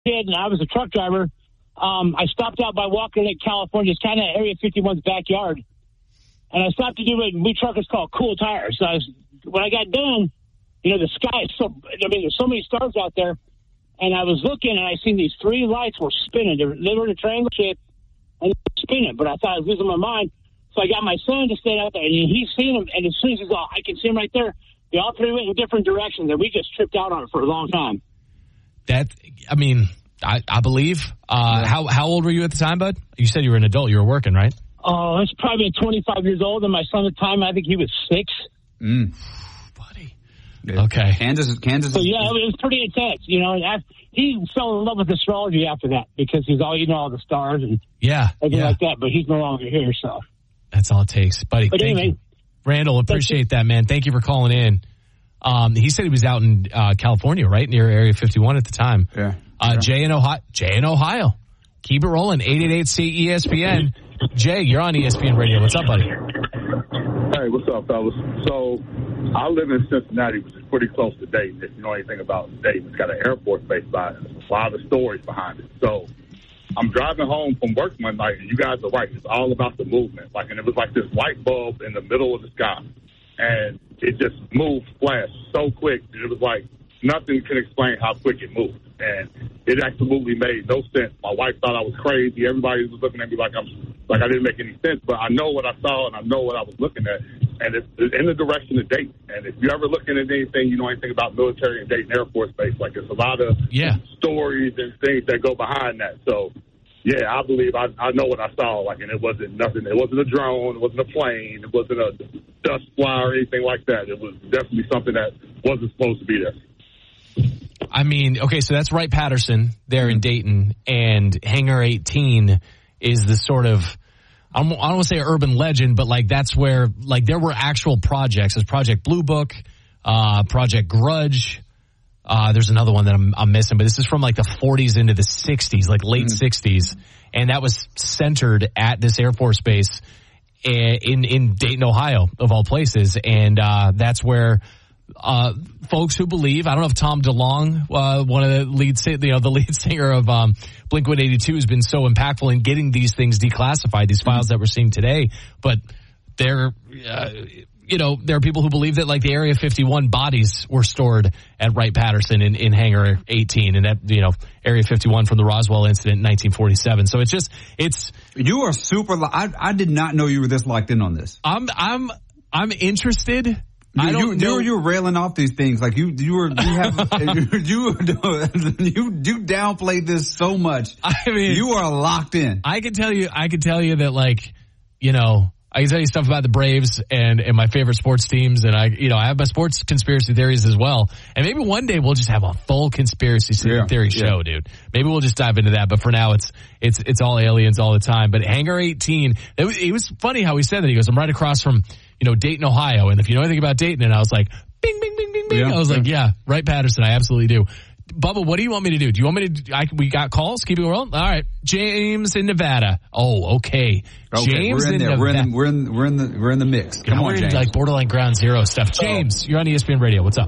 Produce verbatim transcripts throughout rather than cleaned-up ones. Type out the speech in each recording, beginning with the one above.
kid and I was a truck driver, um, I stopped out by Walker Lake, California. It's kind of Area fifty-one's backyard. And I stopped to do what we truckers call cool tires. So I was, when I got done, you know, the sky is so, I mean, there's so many stars out there. And I was looking, and I seen these three lights were spinning. They were, they were in a triangle shape, and they were spinning. But I thought I was losing my mind. So I got my son to stand out there, and he's seen them. And as soon as he's all, I can see him right there. They all three went in different directions, and we just tripped out on it for a long time. That, I mean, I, I believe. Uh, how how old were you at the time, bud? You said you were an adult. You were working, right? Oh, I was probably twenty-five years old, and my son at the time, I think he was six. Mm. Buddy. Okay. Kansas, Kansas. So, yeah, it was pretty intense, you know. And I, he fell in love with astrology after that because he's all, you know, all the stars and yeah, everything yeah. like that. But he's no longer here, so. That's all it takes. Buddy, but thank anyway, you. Randall, appreciate that, man. Thank you for calling in. Um, he said he was out in uh, California, right, near Area fifty-one at the time. Yeah. Uh, yeah. Jay in Ohio. Jay in Ohio. Keep it rolling. eight eight eight C E S P N. Jay, you're on E S P N Radio. What's up, buddy? Hey, what's up, fellas? So, I live in Cincinnati, which is pretty close to Dayton. If you know anything about Dayton, it's got an Air Force base by it. There's a lot of stories behind it. So, I'm driving home from work one night, and you guys are right. It's all about the movement. Like, and it was like this light bulb in the middle of the sky, and it just moved, flashed so quick. It was like nothing can explain how quick it moved, and it absolutely made no sense. My wife thought I was crazy. Everybody was looking at me like I'm like I didn't make any sense. But I know what I saw, and I know what I was looking at, and it's, it's in the direction of Dayton. And if you're ever looking at anything, you know anything about military and Dayton Air Force Base, like there's a lot of yeah. stories and things that go behind that. So. Yeah, I believe I, I know what I saw. Like, and it wasn't nothing. It wasn't a drone. It wasn't a plane. It wasn't a dust fly or anything like that. It was definitely something that wasn't supposed to be there. I mean, okay, so that's Wright-Patterson there in Dayton, and Hangar eighteen is the sort of, I don't, I don't want to say urban legend, but like that's where like there were actual projects. There's Project Blue Book, uh, Project Grudge. Uh, there's another one that I'm, I'm missing, but this is from like the forties into the sixties, like late mm-hmm. sixties. And that was centered at this Air Force base in, in Dayton, Ohio, of all places. And, uh, that's where, uh, folks who believe, I don't know if Tom DeLonge, uh, one of the lead, you know, the lead singer of, um, Blink one eighty-two has been so impactful in getting these things declassified, these files mm-hmm. that we're seeing today. But they're, uh, you know, there are people who believe that like the Area fifty-one bodies were stored at Wright-Patterson in, in Hangar eighteen, and that, you know, Area fifty-one from the Roswell incident in nineteen forty-seven. So it's just, it's. You are super, I, I did not know you were this locked in on this. I'm, I'm, I'm interested. You, I don't you, know. You're, you're railing off these things. Like you, you were, you have, you, you, you, you downplayed this so much. I mean, you are locked in. I can tell you, I can tell you that like, you know, I can tell you stuff about the Braves and, and my favorite sports teams, and I, you know, I have my sports conspiracy theories as well. And maybe one day we'll just have a full conspiracy yeah, theory yeah. show, dude. Maybe we'll just dive into that. But for now, it's it's it's all aliens all the time. But Hangar eighteen, it was, it was funny how he said that. He goes, "I'm right across from, you know, Dayton, Ohio, and if you know anything about Dayton," and I was like, "Bing, bing, bing, bing, bing." Yeah, I was yeah. like, "Yeah, Wright-Patterson, I absolutely do." Bubba, what do you want me to do? Do you want me to? I, we got calls. Keep it rolling. All right, James in Nevada. Oh, okay. okay James we're in, in there. Nevada. We're in, the, we're in. We're in the. We're in the mix. Come you know, on, we're James. In like borderline ground zero stuff. James, you're on E S P N Radio. What's up?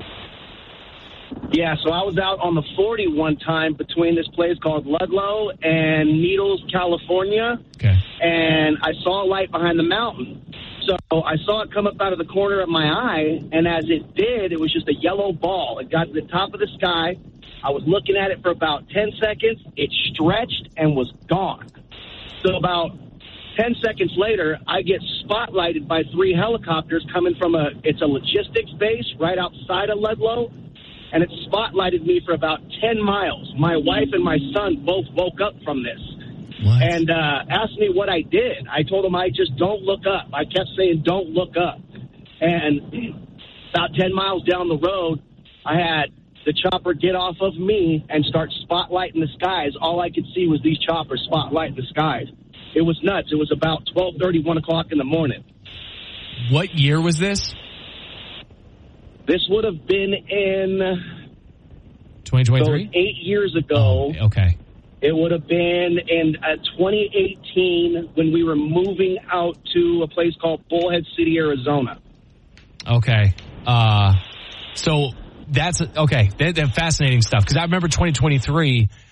Yeah, so I was out on the forty one time between this place called Ludlow and Needles, California. Okay. And I saw a light behind the mountain. So I saw it come up out of the corner of my eye, and as it did, it was just a yellow ball. It got to the top of the sky. I was looking at it for about ten seconds. It stretched and was gone. So about ten seconds later, I get spotlighted by three helicopters coming from a, it's a logistics base right outside of Ludlow, and it spotlighted me for about ten miles. My wife and my son both woke up from this. What? And uh, asked me what I did. I told them I just don't look up. I kept saying, don't look up. And about ten miles down the road, I had the chopper get off of me and start spotlighting the skies. All I could see was these choppers spotlighting the skies. It was nuts. It was about twelve thirty, one o'clock in the morning. What year was this? This would have been in twenty twenty-three? So eight years ago. Oh, okay. It would have been in uh, twenty eighteen when we were moving out to a place called Bullhead City, Arizona. Okay. Uh, so that's okay. That, that fascinating stuff because I remember twenty twenty-three.